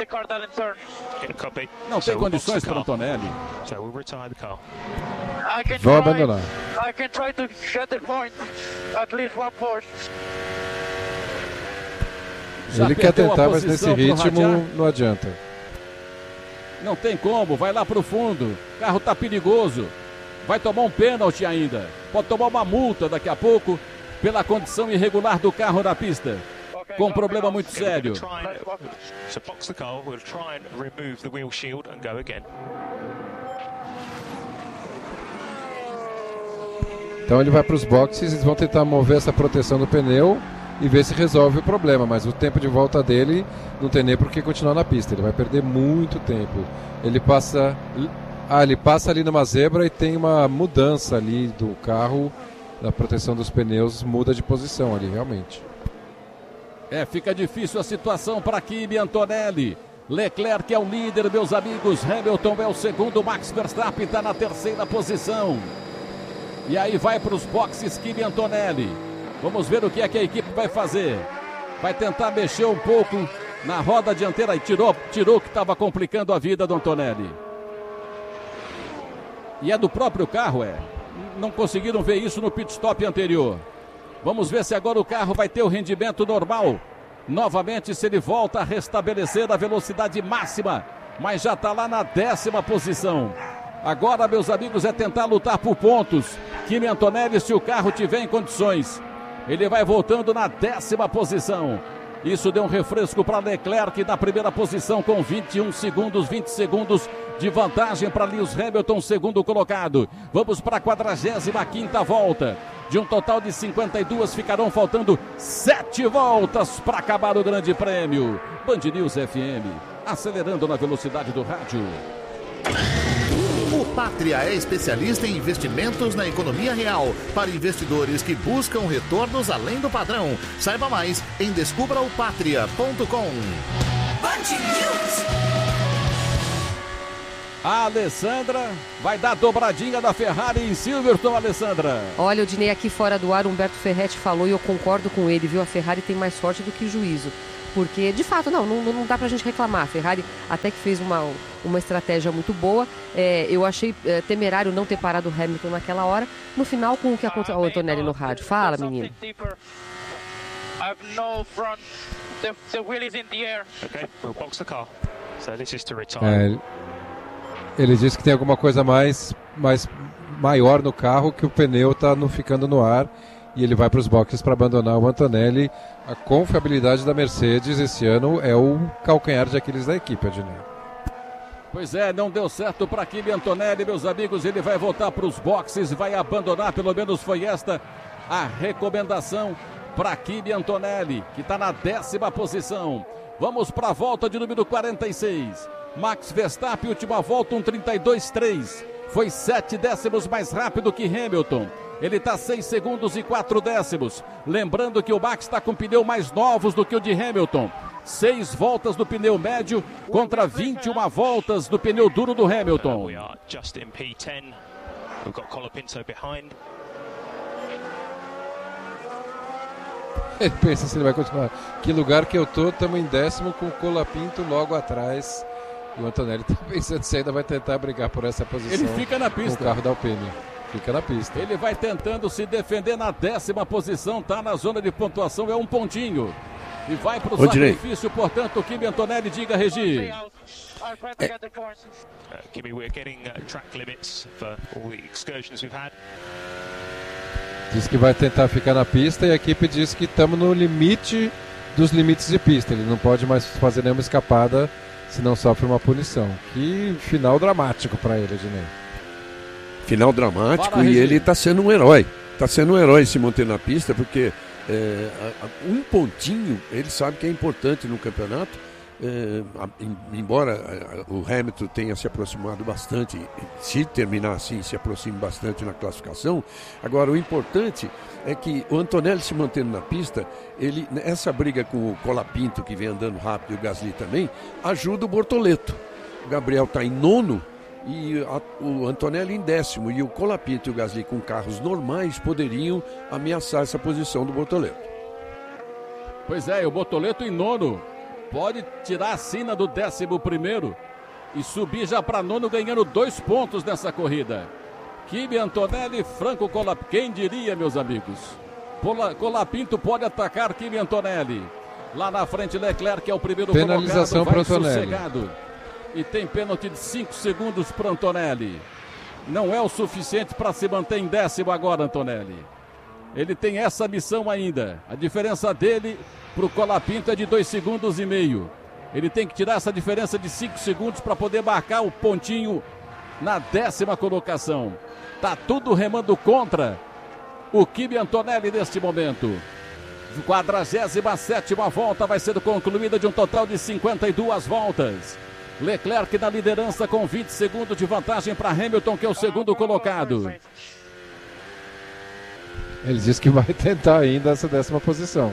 Não tem condições para Antonelli. Vão abandonar. Ele quer tentar, mas nesse ritmo não adianta. Não tem como, vai lá para o fundo. O carro está perigoso. Vai tomar um pênalti ainda. Pode tomar uma multa daqui a pouco pela condição irregular do carro na pista. Com um problema muito sério. Então ele vai para os boxes, eles vão tentar mover essa proteção do pneu e ver se resolve o problema, mas o tempo de volta dele não tem nem por que continuar na pista, ele vai perder muito tempo. Ele passa, ah, ele passa ali numa zebra e tem uma mudança ali do carro, da proteção dos pneus, muda de posição ali, realmente. É, fica difícil a situação para Kimi Antonelli. Leclerc é o líder, meus amigos. Hamilton é o segundo, Max Verstappen está na terceira posição. E aí vai para os boxes Kimi Antonelli. Vamos ver o que é que a equipe vai fazer. Vai tentar mexer um pouco na roda dianteira e tirou, tirou o que estava complicando a vida do Antonelli. E é do próprio carro, é. Não conseguiram ver isso no pit stop anterior. Vamos ver se agora o carro vai ter o rendimento normal. Novamente, se ele volta a restabelecer a velocidade máxima. Mas já está lá na décima posição. Agora, meus amigos, é tentar lutar por pontos. Kimi Antonelli, se o carro tiver em condições. Ele vai voltando na décima posição. Isso deu um refresco para Leclerc na primeira posição com vinte e um segundos, vinte segundos de vantagem para Lewis Hamilton, segundo colocado. Vamos para a quadragésima quinta volta. De um total de cinquenta e duas, ficarão faltando sete voltas para acabar o Grande Prêmio. Band News F M, acelerando na velocidade do rádio. O Pátria é especialista em investimentos na economia real para investidores que buscam retornos além do padrão. Saiba mais em descubra o pátria ponto com. A Alessandra vai dar dobradinha da Ferrari em Silverstone, Alessandra. Olha, o Dinei aqui fora do ar, o Humberto Ferretti falou e eu concordo com ele, viu? A Ferrari tem mais sorte do que juízo. Porque, de fato, não, não, não dá pra gente reclamar. A Ferrari até que fez uma, uma estratégia muito boa. É, eu achei é, temerário não ter parado o Hamilton naquela hora. No final, com o que aconteceu... O Antonelli no rádio. Fala, menino. É, ele disse que tem alguma coisa mais, mais maior no carro, que o pneu está no, ficando no ar e ele vai para os boxes para abandonar o Antonelli. A confiabilidade da Mercedes esse ano é o calcanhar de Aquiles da equipe, Adnei. Pois é, não deu certo para Kimi Antonelli, meus amigos. Ele vai voltar para os boxes, vai abandonar, pelo menos foi esta a recomendação para Kimi Antonelli, que está na décima posição. Vamos para a volta de número quarenta e seis. Max Verstappen, última volta, um trinta e dois três. Foi sete décimos mais rápido que Hamilton. Ele está seis segundos e quatro décimos. Lembrando que o Max está com pneu mais novos do que o de Hamilton. seis voltas do pneu médio contra vinte e uma voltas do pneu duro do Hamilton. Ele pensa se ele vai continuar. Que lugar que eu tô, estamos em décimo com o Colapinto logo atrás. E o Antonelli está pensando se ainda vai tentar brigar por essa posição. Ele fica na pista. Com o carro da Alpine. Fica na pista. Ele vai tentando se defender na décima posição, tá na zona de pontuação, é um pontinho. E vai para o sacrifício, portanto, o Kimi Antonelli, diga, Regi. É. Diz que vai tentar ficar na pista e a equipe diz que estamos no limite dos limites de pista. Ele não pode mais fazer nenhuma escapada, senão sofre uma punição. Que final dramático para ele, Ednei. Final dramático. Para, e ele está sendo um herói. Está sendo um herói se manter na pista, porque é, um pontinho ele sabe que é importante no campeonato. É, embora o Hamilton tenha se aproximado bastante, se terminar assim, se aproxime bastante na classificação. Agora, o importante é que o Antonelli se mantendo na pista, ele, essa briga com o Colapinto, que vem andando rápido, e o Gasly também, ajuda o Bortoleto. O Gabriel está em nono e a, o Antonelli em décimo, e o Colapinto e o Gasly com carros normais poderiam ameaçar essa posição do Bortoleto. Pois é, o Bortoleto em nono pode tirar a sina do décimo primeiro e subir já para nono, ganhando dois pontos nessa corrida. Kimi Antonelli, Franco Colapinto. Quem diria, meus amigos? Colapinto pode atacar Kimi Antonelli. Lá na frente, Leclerc, que é o primeiro penalização colocado, para vai Antonelli. sossegado. E tem pênalti de cinco segundos para Antonelli. Não é o suficiente para se manter em décimo agora, Antonelli. Ele tem essa missão ainda. A diferença dele para o Colapinto é de dois segundos e meio. Ele tem que tirar essa diferença de cinco segundos para poder marcar o pontinho na décima colocação. Tá tudo remando contra o Kimi Antonelli neste momento. quadragésima sétima volta vai ser concluída de um total de cinquenta e duas voltas. Leclerc na liderança com vinte segundos de vantagem para Hamilton, que é o segundo colocado. Ele diz que vai tentar ainda essa décima posição.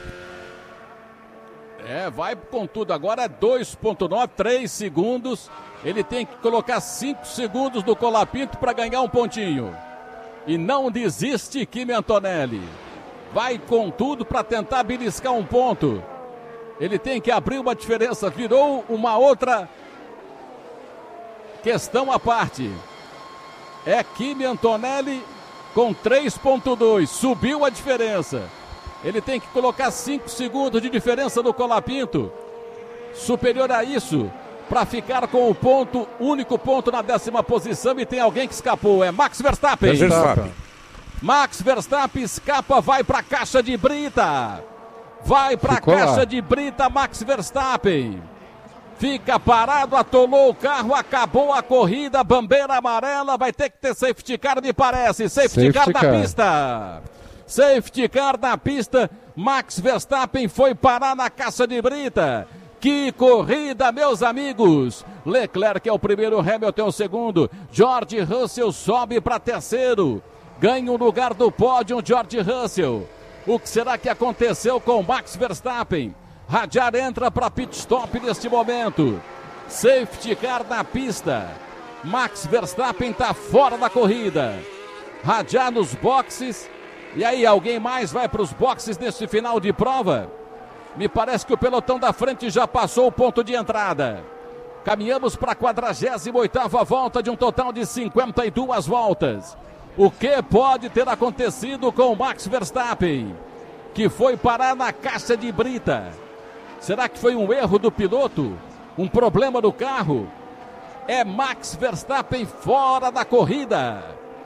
É, vai com tudo. Agora é dois ponto nove, três segundos. Ele tem que colocar cinco segundos do Colapinto para ganhar um pontinho. E não desiste, Kimi Antonelli. Vai com tudo para tentar beliscar um ponto. Ele tem que abrir uma diferença. Virou uma outra questão à parte. É Kimi Antonelli com três ponto dois. Subiu a diferença. Ele tem que colocar cinco segundos de diferença do Colapinto. Superior a isso, para ficar com o ponto, único ponto na décima posição, e tem alguém que escapou. É Max Verstappen. Verstappen. Max Verstappen escapa, vai para a caixa de brita. Vai para a caixa lá. de brita, Max Verstappen. Fica parado, atolou o carro, acabou a corrida, bandeira amarela, vai ter que ter safety car, me parece. Safety, safety car, car na pista. Safety car na pista, Max Verstappen foi parar na caixa de brita. Que corrida, meus amigos. Leclerc é o primeiro, Hamilton é o segundo. George Russell sobe para terceiro. Ganha o lugar do pódio, George Russell. O que será que aconteceu com Max Verstappen? Radiar entra para pit stop neste momento. Safety car na pista. Max Verstappen está fora da corrida. Radiar nos boxes. E aí, alguém mais vai para os boxes nesse final de prova? Me parece que o pelotão da frente já passou o ponto de entrada. Caminhamos para a quadragésima oitava volta de um total de cinquenta e duas voltas. O que pode ter acontecido com o Max Verstappen, que foi parar na caixa de brita? Será que foi um erro do piloto? Um problema do carro? É Max Verstappen fora da corrida.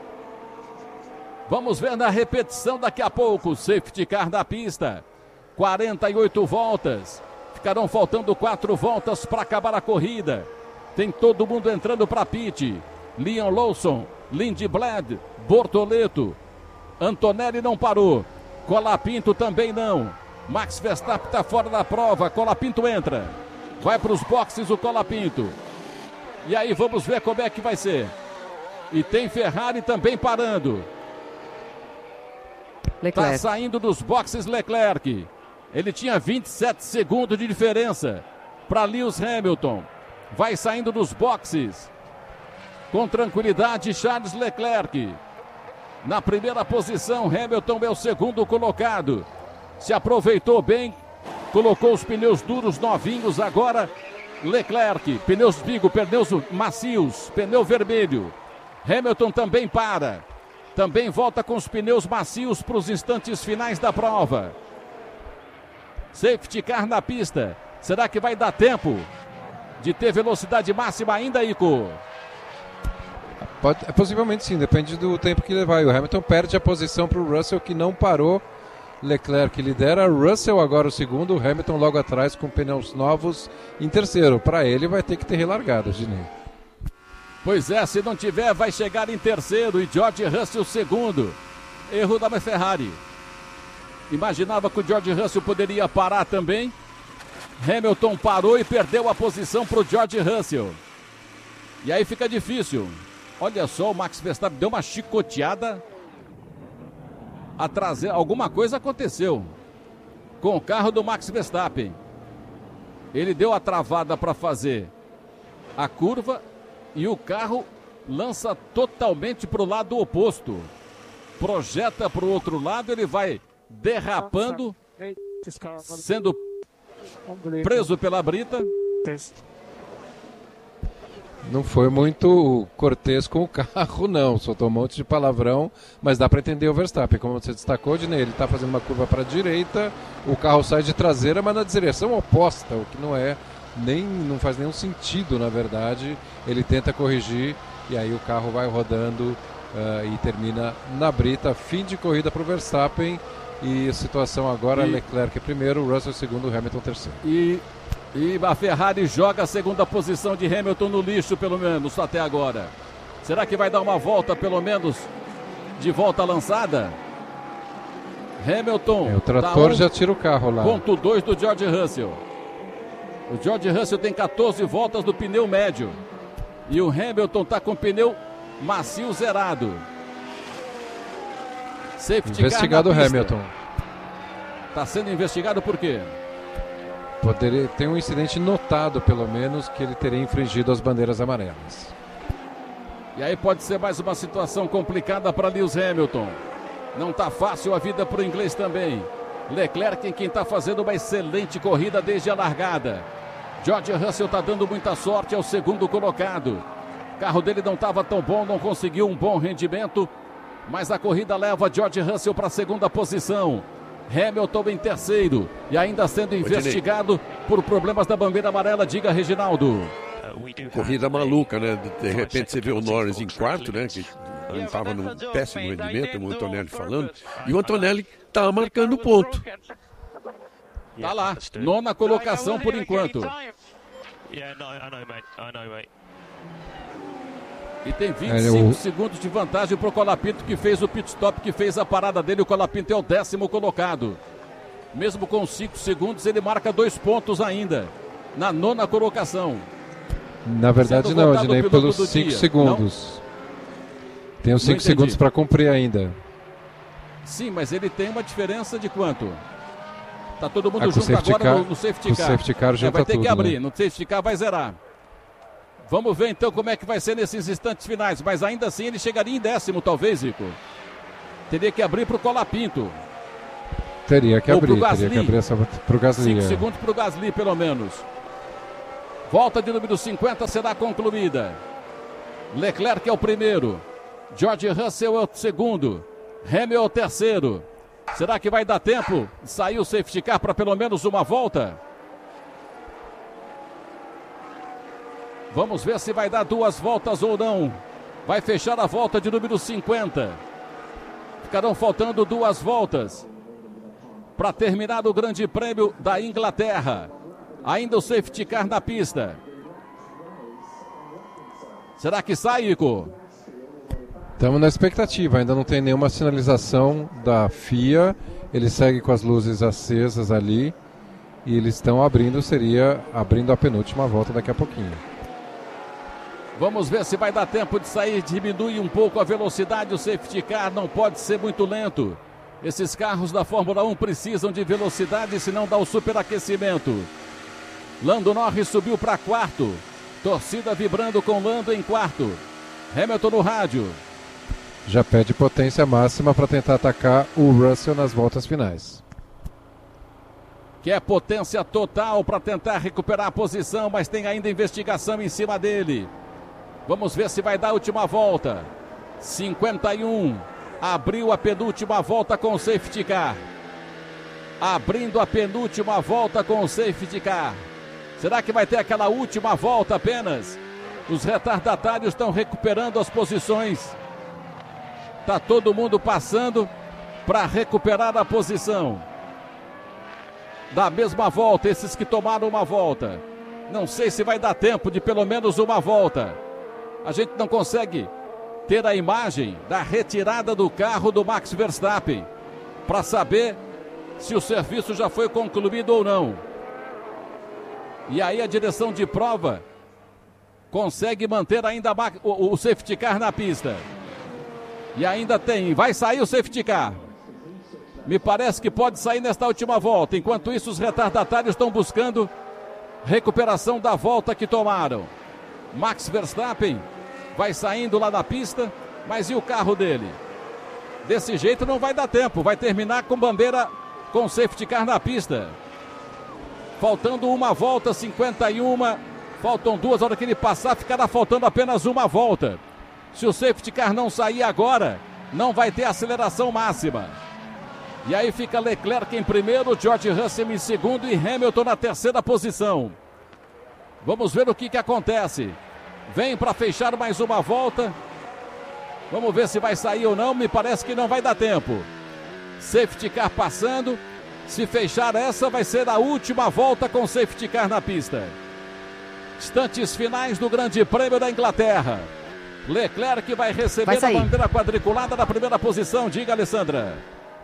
Vamos ver na repetição daqui a pouco. Safety car na pista. quarenta e oito voltas. Ficarão faltando quatro voltas para acabar a corrida. Tem todo mundo entrando para pit. Liam Lawson, Lindblad, Bortoleto. Antonelli não parou. Colapinto também não. Max Verstappen está fora da prova. Colapinto entra. Vai para os boxes o Colapinto. E aí vamos ver como é que vai ser. E tem Ferrari também parando. Está saindo dos boxes Leclerc. Ele tinha vinte e sete segundos de diferença para Lewis Hamilton. Vai saindo dos boxes. Com tranquilidade, Charles Leclerc. Na primeira posição, Hamilton é o segundo colocado. Se aproveitou bem, colocou os pneus duros novinhos agora. Leclerc, pneus Vigo, pneus macios, pneu vermelho. Hamilton também para. Também volta com os pneus macios para os instantes finais da prova. Safety car na pista. Será que vai dar tempo de ter velocidade máxima ainda, Ico? Pode, possivelmente sim, depende do tempo que levar. O Hamilton perde a posição para o Russell, que não parou. Leclerc lidera, Russell agora o segundo, Hamilton logo atrás com pneus novos em terceiro. Para ele vai ter que ter relargada, Ginei. Pois é, se não tiver vai chegar em terceiro e George Russell segundo. Erro da Ferrari. Imaginava que o George Russell poderia parar também. Hamilton parou e perdeu a posição para o George Russell. E aí fica difícil. Olha só, o Max Verstappen deu uma chicoteada. A trazer, alguma coisa aconteceu com o carro do Max Verstappen. Ele deu a travada para fazer a curva e o carro lança totalmente para o lado oposto. Projeta para o outro lado, ele vai derrapando, sendo preso pela brita. Não foi muito cortês com o carro, não. Soltou um monte de palavrão, mas dá para entender o Verstappen. Como você destacou, Dinei, ele está fazendo uma curva para a direita, o carro sai de traseira, mas na direção oposta, o que não é, nem, não faz nenhum sentido, na verdade. Ele tenta corrigir e aí o carro vai rodando uh, e termina na brita. Fim de corrida para o Verstappen e a situação agora, e... Leclerc primeiro, Russell segundo, Hamilton terceiro. E... E a Ferrari joga a segunda posição de Hamilton no lixo, pelo menos, até agora. Será que vai dar uma volta, pelo menos, de volta lançada? Hamilton... É, o trator tá já tira o carro lá. Ponto dois do George Russell. O George Russell tem catorze voltas do pneu médio. E o Hamilton está com o pneu macio zerado. Safety investigado o Hamilton. Está sendo investigado por quê? Poderia ter um incidente notado, pelo menos, que ele teria infringido as bandeiras amarelas. E aí pode ser mais uma situação complicada para Lewis Hamilton. Não está fácil a vida para o inglês também. Leclerc, quem está fazendo uma excelente corrida desde a largada. George Russell está dando muita sorte, é o segundo colocado. O carro dele não estava tão bom, não conseguiu um bom rendimento, mas a corrida leva George Russell para a segunda posição. Hamilton em terceiro e ainda sendo investigado por problemas da bandeira amarela. Diga, Reginaldo. Corrida maluca, né? De repente você vê o Norris em quarto, né? Que estava num péssimo rendimento, o Antonelli falando. E o Antonelli está marcando ponto. Tá lá, nona colocação por enquanto. E tem vinte e cinco é, o... segundos de vantagem para o Colapinto, que fez o pit stop, que fez a parada dele. O Colapinto é o décimo colocado. Mesmo com cinco segundos, ele marca dois pontos ainda, na nona colocação. Na verdade não, Ednei, pelos cinco segundos. Não? Tem os cinco segundos para cumprir ainda. Sim, mas ele tem uma diferença de quanto? Tá todo mundo Ah, junto agora car, no, no safety car. safety car é, já vai tá ter tudo, que abrir, né? no safety car vai zerar. Vamos ver então como é que vai ser nesses instantes finais, mas ainda assim ele chegaria em décimo talvez, Zico. Teria que abrir pro Colapinto. Teria que Ou abrir, pro teria que abrir essa pro Gasly. cinco é. segundos pro Gasly pelo menos. Volta de número cinquenta será concluída. Leclerc é o primeiro. George Russell é o segundo. Hamilton é o terceiro. Será que vai dar tempo de sair o safety car para pelo menos uma volta? Vamos ver se vai dar duas voltas ou não. Vai fechar a volta de número cinquenta. Ficarão faltando duas voltas para terminar o Grande Prêmio da Inglaterra. Ainda o safety car na pista. Será que sai, Ico? Estamos na expectativa, ainda não tem nenhuma sinalização da F I A. Ele segue com as luzes acesas ali. E eles estão abrindo, seria abrindo a penúltima volta daqui a pouquinho. Vamos ver se vai dar tempo de sair. Diminui um pouco a velocidade. O safety car não pode ser muito lento. Esses carros da Fórmula um precisam de velocidade, senão dá o superaquecimento. Lando Norris subiu para quarto. Torcida vibrando com Lando em quarto. Hamilton no rádio. Já pede potência máxima para tentar atacar o Russell nas voltas finais. Quer potência total para tentar recuperar a posição, mas tem ainda investigação em cima dele. Vamos ver se vai dar a última volta. cinquenta e um. Abriu a penúltima volta com o safety car. Abrindo a penúltima volta com o safety car. Será que vai ter aquela última volta apenas? Os retardatários estão recuperando as posições. Está todo mundo passando para recuperar a posição. Da mesma volta, esses que tomaram uma volta. Não sei se vai dar tempo de pelo menos uma volta. A gente não consegue ter a imagem da retirada do carro do Max Verstappen para saber se o serviço já foi concluído ou não. E aí a direção de prova consegue manter ainda o, o safety car na pista. E ainda tem, vai sair o safety car. Me parece que pode sair nesta última volta. Enquanto isso, os retardatários estão buscando recuperação da volta que tomaram. Max Verstappen vai saindo lá na pista, mas e o carro dele? Desse jeito não vai dar tempo, vai terminar com bandeira com safety car na pista. Faltando uma volta, cinquenta e um, faltam duas, a hora que ele passar ficará faltando apenas uma volta. Se o safety car não sair agora, não vai ter aceleração máxima. E aí fica Leclerc em primeiro, George Russell em segundo e Hamilton na terceira posição. Vamos ver o que, que acontece. Vem para fechar mais uma volta. Vamos ver se vai sair ou não. Me parece que não vai dar tempo. Safety car passando. Se fechar essa, vai ser a última volta com safety car na pista. Instantes finais do Grande Prêmio da Inglaterra. Leclerc vai receber vai a bandeira quadriculada na primeira posição. Diga, Alessandra.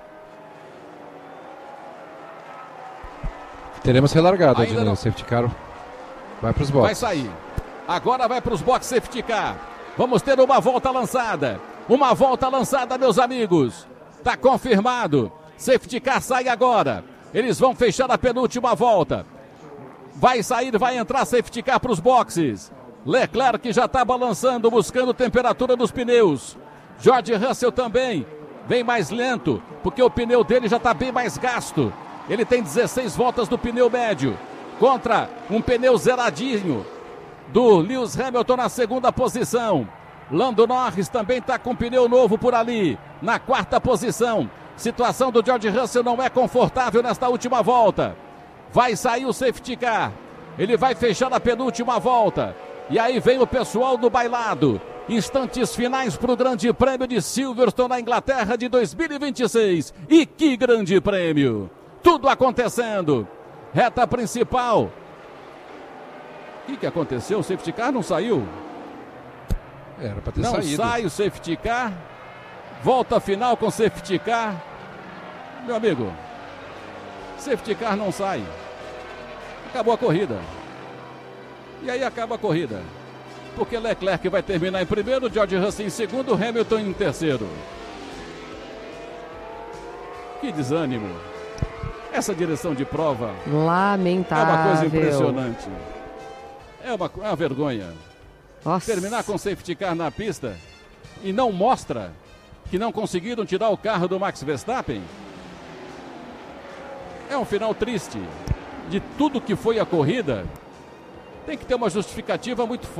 Teremos relargada, Ainda de não. O safety car vai para os boxes. Vai sair. Agora vai para os boxes safety car. Vamos ter uma volta lançada. Uma volta lançada, meus amigos. Está confirmado. Safety car sai agora. Eles vão fechar a penúltima volta. Vai sair, vai entrar safety car para os boxes. Leclerc já está balançando, buscando temperatura dos pneus. George Russell também. Vem mais lento, porque o pneu dele já está bem mais gasto. Ele tem dezesseis voltas do pneu médio. Contra um pneu zeradinho do Lewis Hamilton na segunda posição. Lando Norris também está com pneu novo por ali, na quarta posição. Situação do George Russell não é confortável nesta última volta. Vai sair o safety car. Ele vai fechar a penúltima volta. E aí vem o pessoal do bailado. Instantes finais para o Grande Prêmio de Silverstone na Inglaterra de dois mil e vinte e seis. E que grande prêmio! Tudo acontecendo. Reta principal. O que, que aconteceu? O safety car não saiu? Era para ter não saído. Não sai o safety car. Volta final com safety car. Meu amigo, safety car não sai. Acabou a corrida. E aí acaba a corrida. Porque Leclerc vai terminar em primeiro, George Russell em segundo, Hamilton em terceiro. Que desânimo. Essa direção de prova lamentável. é uma coisa impressionante. É uma, é uma vergonha. Nossa. Terminar com safety car na pista e não mostra que não conseguiram tirar o carro do Max Verstappen. É um final triste. De tudo que foi a corrida, tem que ter uma justificativa muito forte.